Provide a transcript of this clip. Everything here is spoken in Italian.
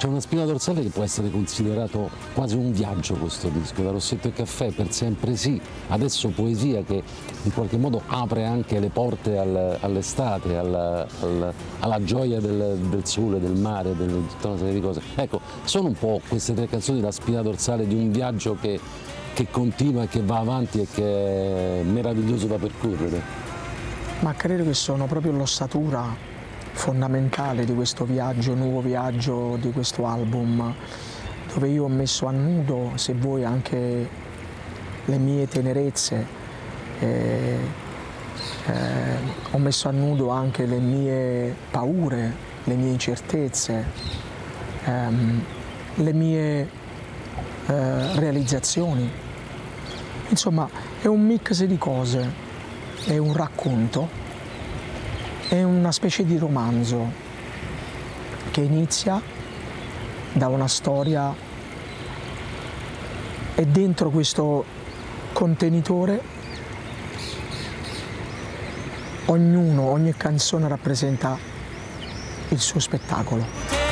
C'è una spina dorsale che può essere considerato quasi un viaggio, questo disco, da Rossetto e Caffè, Per sempre sì, adesso Poesia, che in qualche modo apre anche le porte all'estate, alla gioia del sole, del mare, di tutta una serie di cose. Ecco, sono un po' queste 3 canzoni la spina dorsale di un viaggio che continua e che va avanti e che è meraviglioso da percorrere. Ma credo che sono proprio l'ossatura fondamentale di questo viaggio, nuovo viaggio di questo album, dove io ho messo a nudo, se vuoi, anche le mie tenerezze, ho messo a nudo anche le mie paure, le mie incertezze, le mie realizzazioni. Insomma, è un mix di cose, è un racconto. È una specie di romanzo che inizia da una storia e dentro questo contenitore ogni canzone rappresenta il suo spettacolo.